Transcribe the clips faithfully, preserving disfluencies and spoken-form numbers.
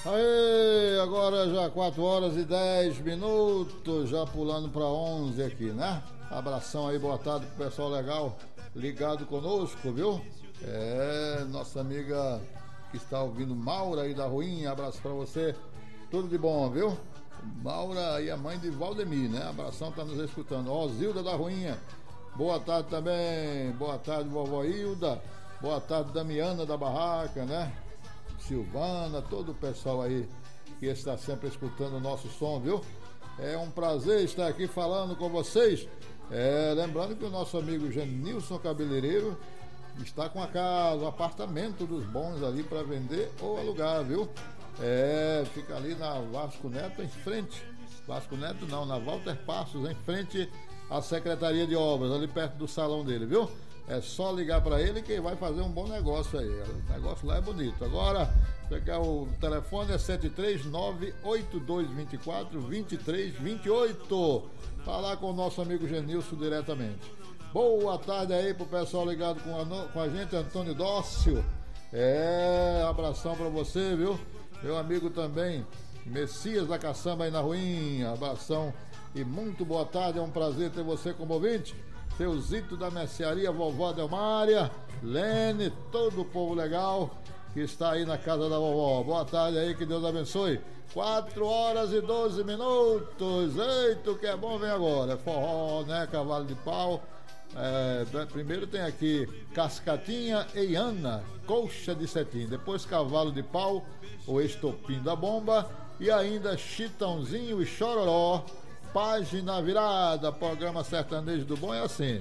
Aí, agora já quatro horas e dez minutos, já pulando para onze aqui, né? Abração aí, boa tarde pro pessoal legal ligado conosco, viu? É, nossa amiga que está ouvindo, Maura aí da Ruinha, abraço para você, tudo de bom, viu? Maura e a mãe de Valdemir, né? Abração, tá nos escutando. Osilda da Ruinha, boa tarde também, boa tarde, vovó Hilda, boa tarde, Damiana da Barraca, né? Silvana, todo o pessoal aí que está sempre escutando o nosso som, viu? É um prazer estar aqui falando com vocês. É, lembrando que o nosso amigo Genilson Cabeleireiro está com a casa, o apartamento dos bons ali para vender ou alugar, viu? É, fica ali na Vasco Neto, em frente. Vasco Neto não, na Walter Passos, em frente à Secretaria de Obras, ali perto do salão dele, viu? É só ligar para ele que vai fazer um bom negócio aí. O negócio lá é bonito. Agora, você quer o telefone é sete três nove oito dois dois quatro dois três dois oito. Falar com o nosso amigo Genilson diretamente. Boa tarde aí pro pessoal ligado com a, com a gente, Antônio Dócio. É, abração para você, viu? Meu amigo também, Messias da Caçamba aí na Ruinha. Abração e muito boa tarde. É um prazer ter você como ouvinte. Seu Zito da Mercearia, vovó Delmária, Lene, todo o povo legal que está aí na casa da vovó. Boa tarde aí, que Deus abençoe. quatro horas e doze minutos. Eita, o que é bom vem agora. É forró, né? Cavalo de pau. É, primeiro tem aqui Cascatinha e Ana, coxa de cetim. Depois Cavalo de Pau, o estopim da bomba. E ainda Chitãozinho e Chororó. Página virada, programa sertanejo do bom é assim.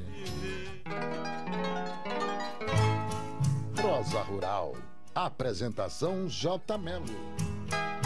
Prosa Rural. Apresentação J. Melo.